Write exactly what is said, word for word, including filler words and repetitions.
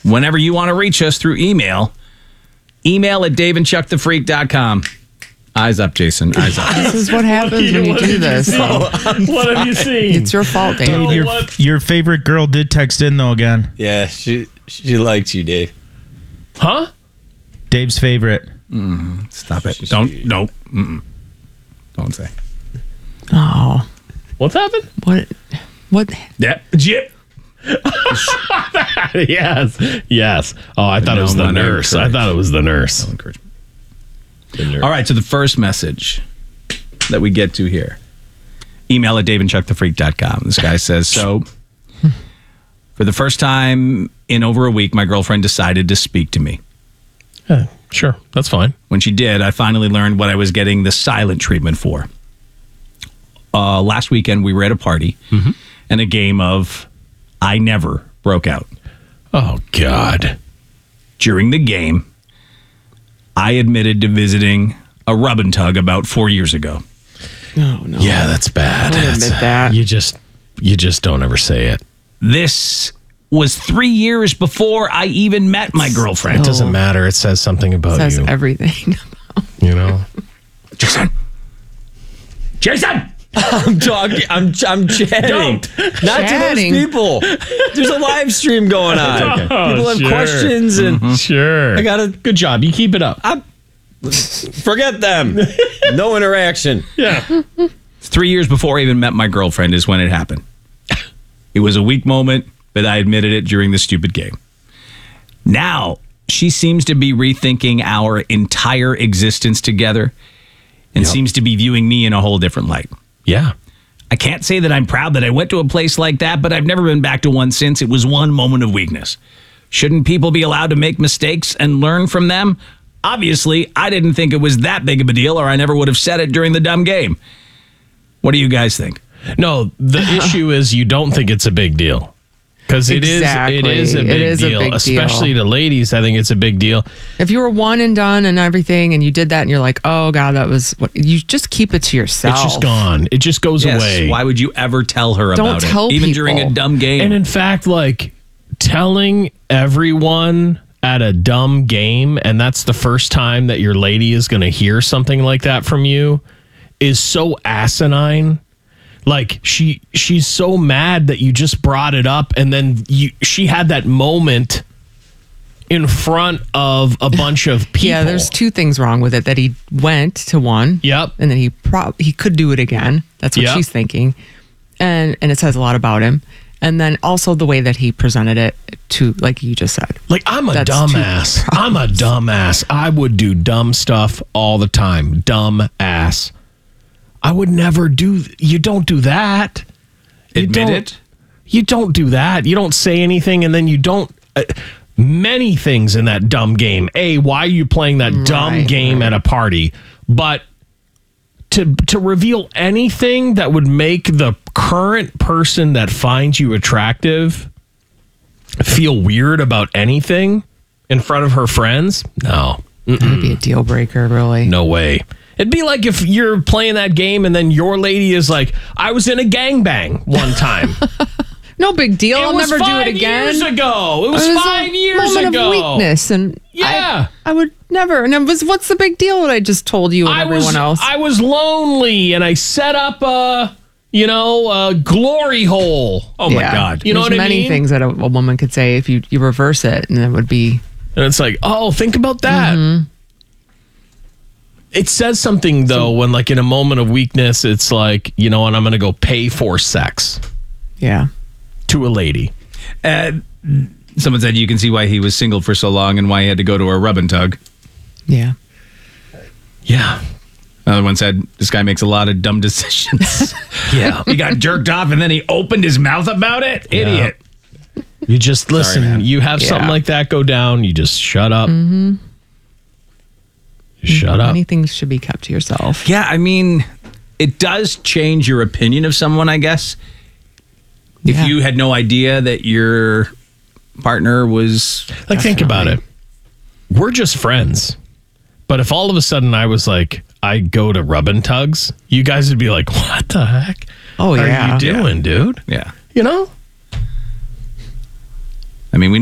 whenever you want to reach us through email, email at dave and chuck the freak dot com. Eyes up, Jason. Eyes up. This is what happens when you do this. Oh, what have you seen? It's your fault, Dave. Oh, Your, what? your favorite girl did text in, though, again. Yeah, she she liked you, Dave. Huh? Dave's favorite. Stop it. Don't. No. Mm-mm. Don't say. Oh, What's happened? what? What? Yeah. Jip. yes. Yes. Oh, I thought No, it was the not nurse. I encouraged. thought it was the nurse. Encouragement. The nurse. All right, so the first message that we get to here, email at dave and chuck the freak dot com. This guy says, so for the first time in over a week, my girlfriend decided to speak to me. Yeah, sure. That's fine. When she did, I finally learned what I was getting the silent treatment for. Uh, last weekend, we were at a party, and a game of I Never broke out. Oh, God. During the game, I admitted to visiting a rub and tug about four years ago. No, no. Yeah, that's bad. Don't admit That's- that. You just, you just don't ever say it. This was three years before I even met my girlfriend. It doesn't matter. It says something about Says you. everything. You know? Jason! Jason! I'm talking. I'm I'm chatting. Don't. Not Chatting. to those people. There's a live stream going on. People have sure. questions, and Sure. I gotta Good job. You keep it up. forget them. No interaction. Yeah. Three years before I even met my girlfriend is when it happened. It was a weak moment, but I admitted it during the stupid game. Now, she seems to be rethinking our entire existence together and seems to be viewing me in a whole different light. Yeah. I can't say that I'm proud that I went to a place like that, but I've never been back to one since. It was one moment of weakness. Shouldn't people be allowed to make mistakes and learn from them? Obviously, I didn't think it was that big of a deal, or I never would have said it during the dumb game. What do you guys think? No, the issue is you don't think it's a big deal. Because it is, Exactly. it is a It big is a deal, big deal. especially to ladies. I think it's a big deal. If you were one and done and everything, and you did that, and you're like, "Oh God, that was what," you just keep it to yourself. It's just gone. It just goes away. Why would you ever tell her Don't about tell it? Even people. during a dumb game. And in fact, like telling everyone at a dumb game, and that's the first time that your lady is going to hear something like that from you, is so asinine. Like she she's so mad that you just brought it up, and then you she had that moment in front of a bunch of people. Yeah, there's two things wrong with it. That he went to one. Yep. And then he pro- he could do it again. That's what Yep. she's thinking. And and it says a lot about him. And then also the way that he presented it to, like you just said. Like, I'm a That's two dumbass. I'm a dumbass. I would do dumb stuff all the time. Dumb ass. I would never do. You don't do that. You Admit don't- it? You don't do that. You don't say anything, and then you don't. Uh, many things in that dumb game. A, why are you playing that dumb Right, game at a party? But to to reveal anything that would make the current person that finds you attractive feel weird about anything in front of her friends? No. That would be a deal breaker, really. No way. It'd be like if you're playing that game and then your lady is like, I was in a gangbang one time. No big deal. It I'll was never do five it again. years ago. It was, It was five a years moment ago. of weakness, and Yeah. I, I would never. And it was, what's the big deal that I just told you and I everyone was, else? I was lonely and I set up a, you know, a glory hole. Oh my Yeah. God. You know There's what I many mean? things that a, a woman could say if you, you reverse it, and it would be. And it's like, oh, think about that. Mm-hmm. It says something, though, when, like, in a moment of weakness, it's like, you know what, I'm going to go pay for sex Yeah. to a lady. Uh, someone said you can see why he was single for so long and why he had to go to a rub and tug. Yeah. Yeah. Another one said this guy makes a lot of dumb decisions. Yeah. He got jerked off and then he opened his mouth about it. Idiot. You just listen. man. You have Yeah. something like that go down, you just shut up. Mm-hmm. Shut up. Many things should be kept to yourself. Yeah, I mean, it does change your opinion of someone, I guess. If Yeah. you had no idea that your partner was. Like, think about it. We're just friends. But if all of a sudden I was like, I go to rub and tugs, you guys would be like, what the heck Oh, are yeah. you doing, dude? Yeah. You know? I mean, we